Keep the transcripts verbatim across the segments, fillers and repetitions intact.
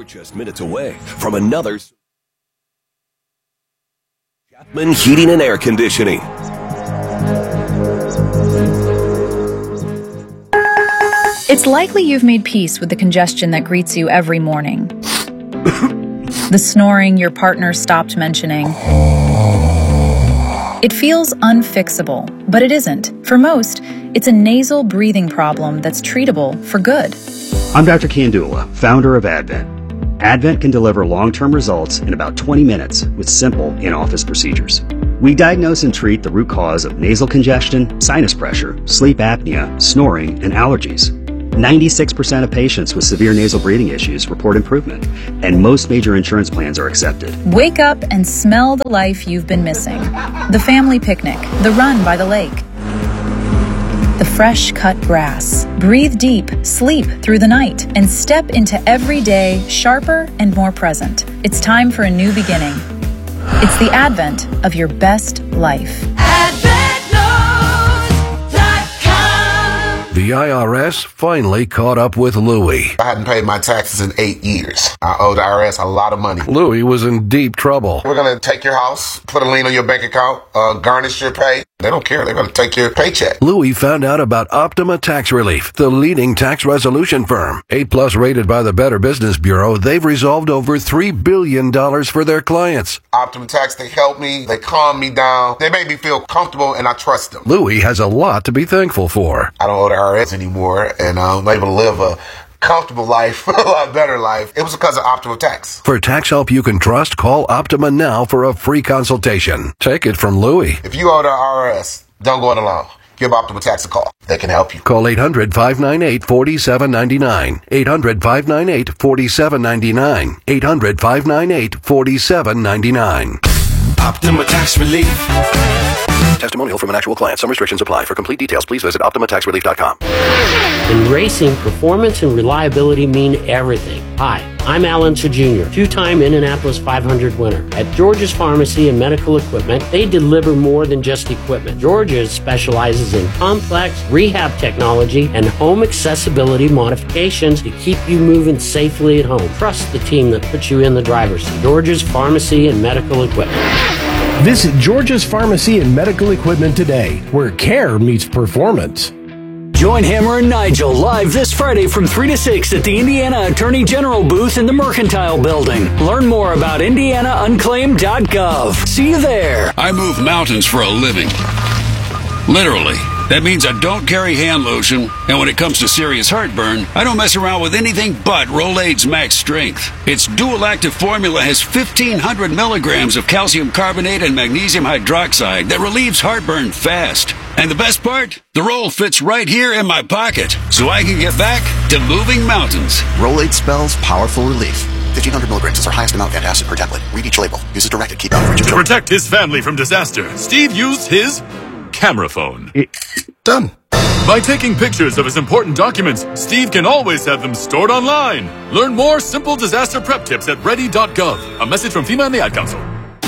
just minutes away from another Chapman Heating and Air Conditioning. It's likely you've made peace with the congestion that greets you every morning. The snoring your partner stopped mentioning. It feels unfixable, but it isn't. For most, it's a nasal breathing problem that's treatable for good. I'm Doctor Kandula, founder of Advent. Advent can deliver long-term results in about twenty minutes with simple in-office procedures. We diagnose and treat the root cause of nasal congestion, sinus pressure, sleep apnea, snoring, and allergies. ninety-six percent of patients with severe nasal breathing issues report improvement, and most major insurance plans are accepted. Wake up and smell the life you've been missing. The family picnic, the run by the lake, the fresh cut grass. Breathe deep, sleep through the night, and step into every day sharper and more present. It's time for a new beginning. It's the advent of your best life. The I R S finally caught up with Louie. I hadn't paid my taxes in eight years. I owe the I R S a lot of money. Louie was in deep trouble. We're going to take your house, put a lien on your bank account, uh, garnish your pay. They don't care. They're going to take your paycheck. Louie found out about Optima Tax Relief, the leading tax resolution firm. A plus rated by the Better Business Bureau, they've resolved over three billion dollars for their clients. Optima Tax, they help me. They calm me down. They make me feel comfortable, and I trust them. Louie has a lot to be thankful for. I don't owe the I R S anymore, and I'm able to live a comfortable life, a lot better life. It was because of Optima Tax. For tax help you can trust, call Optima now for a free consultation. Take it from Louie. If you owe the I R S, don't go it alone. Give Optima Tax a call. They can help you. Call eight hundred, five nine eight, four seven nine nine. eight hundred, five nine eight, four seven nine nine. eight hundred, five nine eight, four seven nine nine. Optima Tax Relief. Testimonial from an actual client. Some restrictions apply. For complete details, please visit optima tax relief dot com. In racing, performance and reliability mean everything. Hi, I'm Alan Junior, two-time Indianapolis five hundred winner. At George's Pharmacy and Medical Equipment, they deliver more than just equipment. George's specializes in complex rehab technology and home accessibility modifications to keep you moving safely at home. Trust the team that puts you in the driver's seat. George's Pharmacy and Medical Equipment. Visit George's Pharmacy and Medical Equipment today, where care meets performance. Join Hammer and Nigel live this Friday from three to six at the Indiana Attorney General booth in the Mercantile Building. Learn more about indiana unclaimed dot gov. See you there. I move mountains for a living. Literally. That means I don't carry hand lotion, and when it comes to serious heartburn, I don't mess around with anything but Rolaids Max Strength. Its dual-active formula has fifteen hundred milligrams of calcium carbonate and magnesium hydroxide that relieves heartburn fast. And the best part? The roll fits right here in my pocket, so I can get back to moving mountains. Rolaids spells powerful relief. fifteen hundred milligrams is our highest amount of antacid per tablet. Read each label. Use as directed. Keep out. To protect his family from disaster, Steve used his camera phone. Done. By taking pictures of his important documents, Steve can always have them stored online. Learn more simple disaster prep tips at ready dot gov. A message from FEMA and the Ad Council.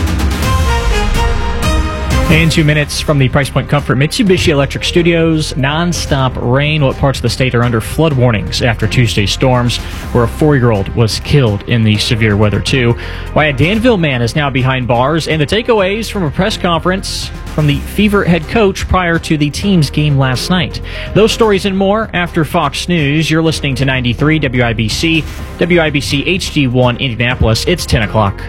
In two minutes from the Price Point Comfort Mitsubishi Electric Studios, non-stop rain. What parts of the state are under flood warnings after Tuesday's storms, where a four-year-old was killed in the severe weather, too. Why a Danville man is now behind bars, and the takeaways from a press conference from the Fever head coach prior to the team's game last night. Those stories and more after Fox News. You're listening to ninety-three W I B C, W I B C H D one Indianapolis. It's ten o'clock.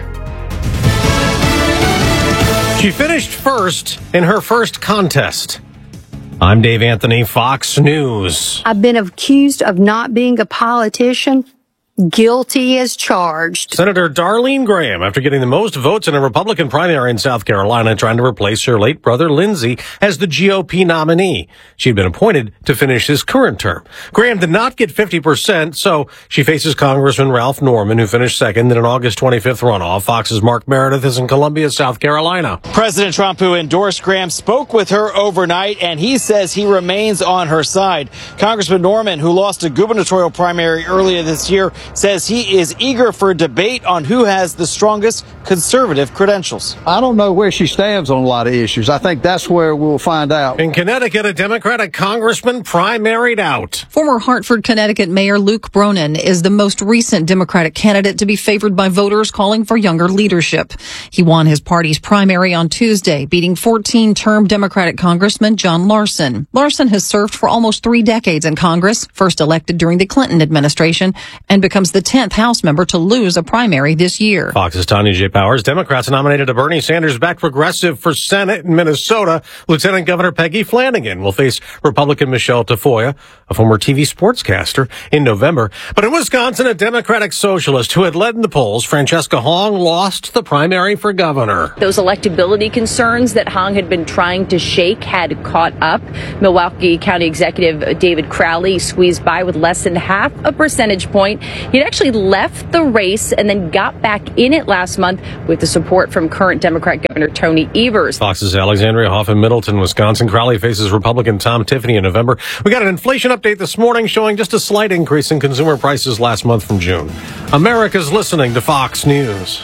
She finished first in her first contest. I'm Dave Anthony, Fox News. I've been accused of not being a politician. Guilty as charged. Senator Darlene Graham, after getting the most votes in a Republican primary in South Carolina, trying to replace her late brother Lindsey as the G O P nominee. She'd been appointed to finish his current term. Graham did not get fifty percent, so she faces Congressman Ralph Norman, who finished second in an August twenty-fifth runoff. Fox's Mark Meredith is in Columbia, South Carolina. President Trump, who endorsed Graham, spoke with her overnight, and he says he remains on her side. Congressman Norman, who lost a gubernatorial primary earlier this year, says he is eager for a debate on who has the strongest conservative credentials. I don't know where she stands on a lot of issues. I think that's where we'll find out. In Connecticut, a Democratic congressman primaried out. Former Hartford, Connecticut Mayor Luke Bronin is the most recent Democratic candidate to be favored by voters calling for younger leadership. He won his party's primary on Tuesday, beating fourteen-term Democratic Congressman John Larson. Larson has served for almost three decades in Congress, first elected during the Clinton administration, and becomes the tenth House member to lose a primary this year. Fox's Tanya J. Powers. Democrats nominated a Bernie Sanders-backed progressive for Senate in Minnesota. Lieutenant Governor Peggy Flanagan will face Republican Michelle Tafoya, a former T V sportscaster, in November. But in Wisconsin, a Democratic socialist who had led in the polls, Francesca Hong, lost the primary for governor. Those electability concerns that Hong had been trying to shake had caught up. Milwaukee County Executive David Crowley squeezed by with less than half a percentage point. He'd actually left the race and then got back in it last month with the support from current Democrat Governor Tony Evers. Fox's Alexandria Hoff in Middleton, Wisconsin. Crowley faces Republican Tom Tiffany in November. We got an inflation update this morning showing just a slight increase in consumer prices last month from June. America's listening to Fox News.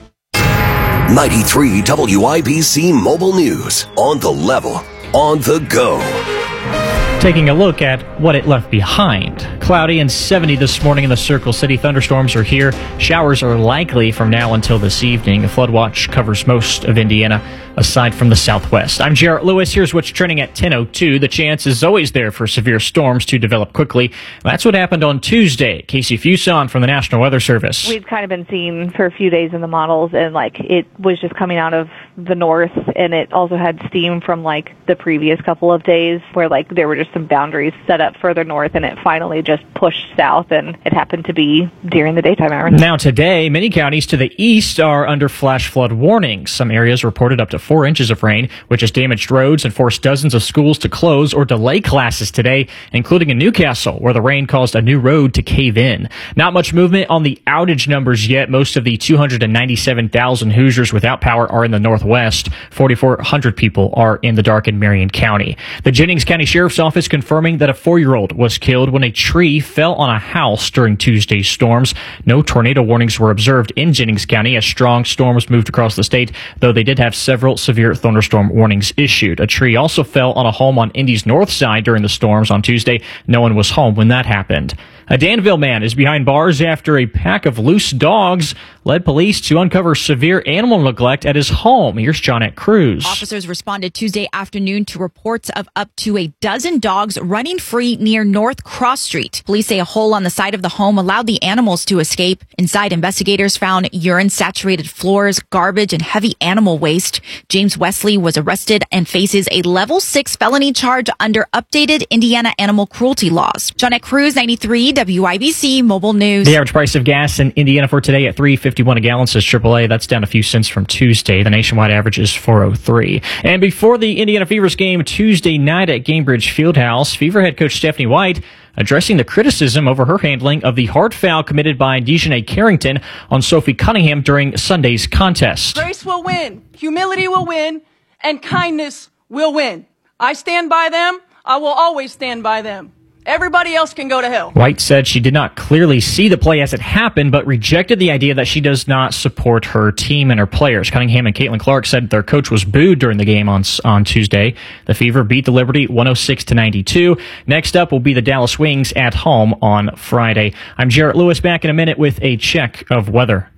ninety-three W I B C Mobile News. On the level. On the go. Taking a look at what it left behind. Cloudy and seventy this morning in the Circle City. Thunderstorms are here. Showers are likely from now until this evening. A flood watch covers most of Indiana, aside from the southwest. I'm Jarrett Lewis. Here's what's trending at ten oh two. The chance is always there for severe storms to develop quickly. That's what happened on Tuesday. Casey Fuson from the National Weather Service. We've kind of been seeing for a few days in the models, and like it was just coming out of the north, and it also had steam from like the previous couple of days where like there were just some boundaries set up further north, and it finally just pushed south, and it happened to be during the daytime hours. Now today, many counties to the east are under flash flood warnings. Some areas reported up to four inches of rain, which has damaged roads and forced dozens of schools to close or delay classes today, including in Newcastle, where the rain caused a new road to cave in. Not much movement on the outage numbers yet. Most of the two hundred ninety-seven thousand Hoosiers without power are in the northwest. forty-four hundred people are in the darkened Marion County. The Jennings County Sheriff's Office confirming that a four-year-old was killed when a tree fell on a house during Tuesday's storms. No tornado warnings were observed in Jennings County as strong storms moved across the state, though they did have several severe thunderstorm warnings issued. A tree also fell on a home on Indy's north side during the storms on Tuesday. No one was home when that happened. A Danville man is behind bars after a pack of loose dogs led police to uncover severe animal neglect at his home. Here's Johnette Cruz. Officers responded Tuesday afternoon to reports of up to a dozen dogs running free near North Cross Street. Police say a hole on the side of the home allowed the animals to escape. Inside, investigators found urine-saturated floors, garbage, and heavy animal waste. James Wesley was arrested and faces a level six felony charge under updated Indiana animal cruelty laws. Johnette Cruz, ninety-three W I B C Mobile News. The average price of gas in Indiana for today at three fifty-one a gallon, says triple A. That's down a few cents from Tuesday. The nationwide average is four oh three. And before the Indiana Fever's game Tuesday night at Gainbridge Fieldhouse, Fever head coach Stephanie White addressing the criticism over her handling of the hard foul committed by Dejanay Carrington on Sophie Cunningham during Sunday's contest. Grace will win, humility will win, and kindness will win. I stand by them. I will always stand by them. Everybody else can go to hell. White said she did not clearly see the play as it happened, but rejected the idea that she does not support her team and her players. Cunningham and Caitlin Clark said their coach was booed during the game on on Tuesday. The Fever beat the Liberty one oh six to ninety-two. Next up will be the Dallas Wings at home on Friday. I'm Jarrett Lewis, back in a minute with a check of weather.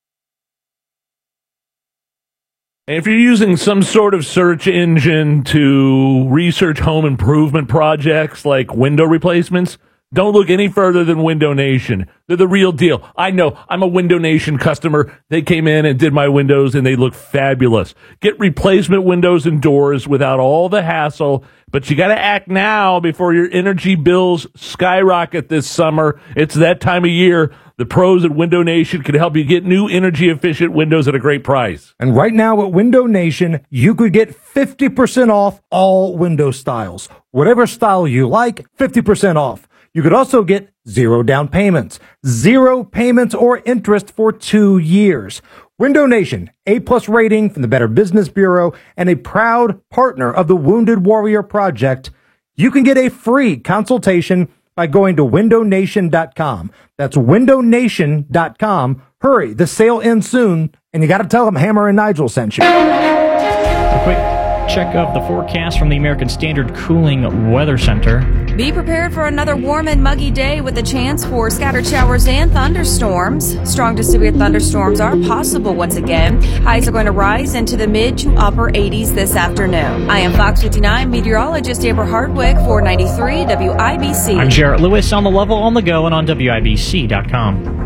If you're using some sort of search engine to research home improvement projects like window replacements, don't look any further than Window Nation. They're the real deal. I know. I'm a Window Nation customer. They came in and did my windows, and they look fabulous. Get replacement windows and doors without all the hassle, but you got to act now before your energy bills skyrocket this summer. It's that time of year. The pros at Window Nation can help you get new energy-efficient windows at a great price. And right now at Window Nation, you could get fifty percent off all window styles. Whatever style you like, fifty percent off. You could also get zero down payments, zero payments or interest for two years. Window Nation, A-plus rating from the Better Business Bureau and a proud partner of the Wounded Warrior Project. You can get a free consultation by by going to window nation dot com. That's window nation dot com. Hurry, the sale ends soon, and you got to tell them Hammer and Nigel sent you. A quick check of the forecast from the American Standard Cooling Weather Center. Be prepared for another warm and muggy day with a chance for scattered showers and thunderstorms. Strong to severe thunderstorms are possible once again. Highs are going to rise into the mid to upper eighties this afternoon. I am Fox fifty-nine meteorologist Amber Hardwick for ninety-three W I B C. I'm Jarrett Lewis on the level, on the go, and on W I B C dot com.